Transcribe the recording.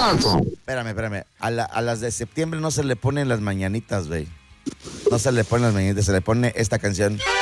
Espérame. A las de septiembre no se le ponen las mañanitas, güey. No se le ponen las mañanitas, se le pone esta canción.